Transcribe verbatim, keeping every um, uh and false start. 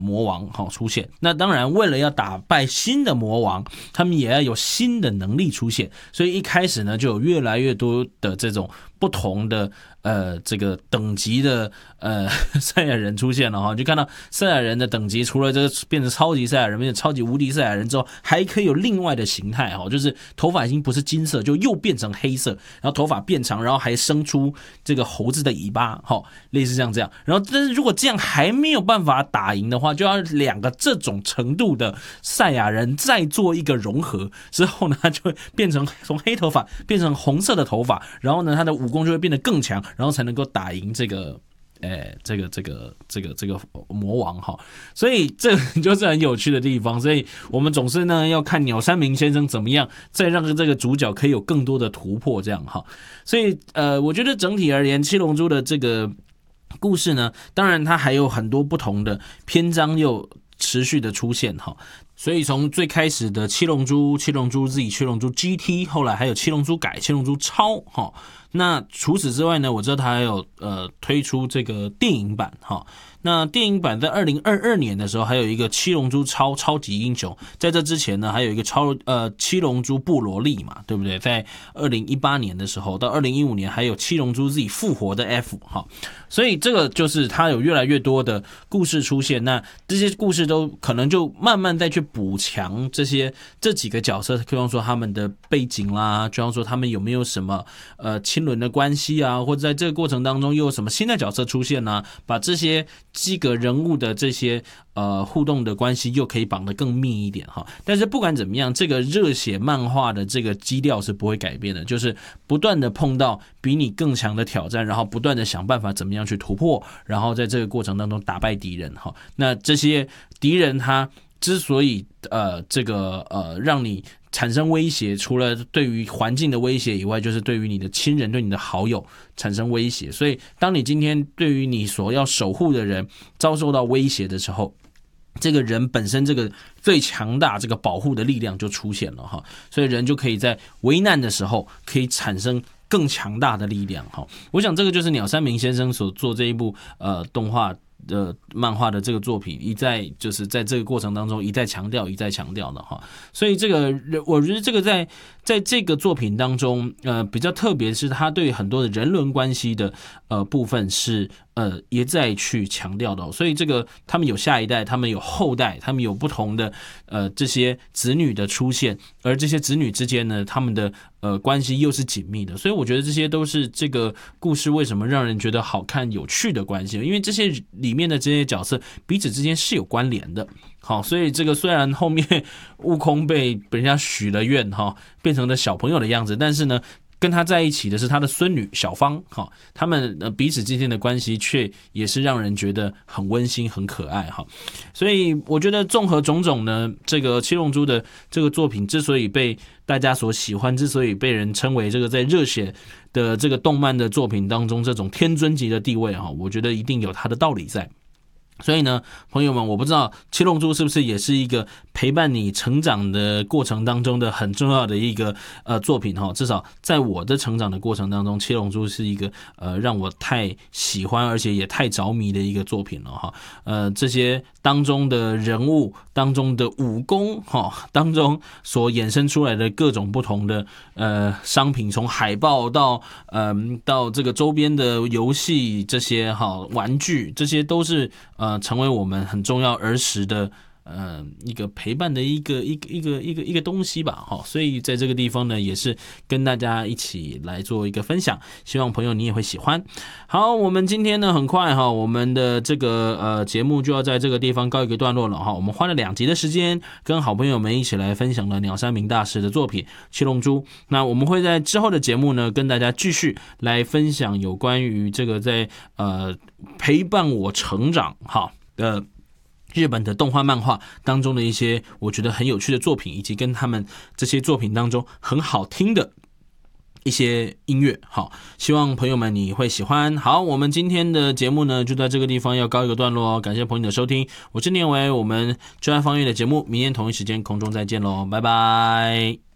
魔王出现。那当然为了要打败新的魔王，他们也要有新的能力出现，所以一开始呢就有越来越多的这种不同的呃这个等级的呃赛亚人出现了哈，就看到赛亚人的等级除了这个变成超级赛亚人变成超级无敌赛亚人之后，还可以有另外的形态哈，就是头发已经不是金色，就又变成黑色，然后头发变长，然后还生出这个猴子的尾巴哈，类似像这样。然后但是如果这样还没有办法打赢的话，就要两个这种程度的赛亚人再做一个融合之后呢，就会变成从黑头发变成红色的头发，然后呢他的武功就会变得更强，然后才能够打赢这个诶，这个这个这个这个魔王哈，所以这就是很有趣的地方。所以我们总是呢要看鸟山明先生怎么样，再让这个主角可以有更多的突破，这样哈。所以呃，我觉得整体而言，七龙珠的这个故事呢，当然它还有很多不同的篇章又持续的出现哈。所以从最开始的七龙珠、七龙珠 Z、七龙珠 G T， 后来还有七龙珠改、七龙珠超哈。那除此之外呢，我知道他还有呃推出这个电影版哈。那电影版在二零二二年的时候，还有一个七龙珠超超级英雄，在这之前呢，还有一个超呃七龙珠布罗利嘛，对不对？在二零一八年的时候，到二零一五年还有七龙珠 Z 复活的 F 哈。所以这个就是它有越来越多的故事出现，那这些故事都可能就慢慢再去补强这些这几个角色，比方说他们的背景啦，比方说他们有没有什么呃亲伦的关系啊，或者在这个过程当中又有什么新的角色出现啊，把这些几个人物的这些呃互动的关系又可以绑得更密一点哈。但是不管怎么样，这个热血漫画的这个基调是不会改变的，就是不断的碰到比你更强的挑战，然后不断的想办法怎么样去突破，然后在这个过程当中打败敌人哈。那这些敌人他之所以呃这个呃让你产生威胁，除了对于环境的威胁以外，就是对于你的亲人、对你的好友产生威胁。所以当你今天对于你所要守护的人遭受到威胁的时候，这个人本身这个最强大这个保护的力量就出现了哈，所以人就可以在危难的时候可以产生更强大的力量哈。我想这个就是鸟山明先生所做这一部呃动画的漫画的这个作品，一再就是在这个过程当中一再强调一再强调的哈。所以这个我觉得这个在在这个作品当中呃比较特别是他对很多的人伦关系的呃部分是呃也在去强调的、哦、所以这个他们有下一代，他们有后代，他们有不同的呃这些子女的出现，而这些子女之间呢，他们的呃关系又是紧密的，所以我觉得这些都是这个故事为什么让人觉得好看有趣的关系，因为这些里面的这些角色彼此之间是有关联的。好，所以这个虽然后面悟空被人家许了愿哈，变成了小朋友的样子，但是呢跟他在一起的是他的孙女小芳，他们彼此之间的关系却也是让人觉得很温馨很可爱。所以我觉得综合种种呢，这个七龙珠的这个作品之所以被大家所喜欢，之所以被人称为这个在热血的这个动漫的作品当中这种天尊级的地位，我觉得一定有它的道理在。所以呢，朋友们，我不知道七龙珠是不是也是一个陪伴你成长的过程当中的很重要的一个呃作品哈。至少在我的成长的过程当中，七龙珠是一个呃让我太喜欢而且也太着迷的一个作品了哈。呃，这些当中的人物、当中的武功哈，当中所衍生出来的各种不同的呃商品，从海报到呃到这个周边的游戏这些哈玩具，这些都是呃。成为我们很重要儿时的呃一个陪伴的一个一个一个一个一个东西吧哈，所以在这个地方呢，也是跟大家一起来做一个分享，希望朋友你也会喜欢。好，我们今天呢很快哈，我们的这个呃节目就要在这个地方告一个段落了哈。我们花了两集的时间，跟好朋友们一起来分享了鸟山明大师的作品《七龙珠》。那我们会在之后的节目呢，跟大家继续来分享有关于这个在呃陪伴我成长哈的日本的动画漫画当中的一些我觉得很有趣的作品，以及跟他们这些作品当中很好听的一些音乐。好，希望朋友们你会喜欢。好，我们今天的节目呢就在这个地方要告一个段落哦，感谢朋友的收听，我是念维，我们就爱方乐的节目明天同一时间空中再见咯，拜拜。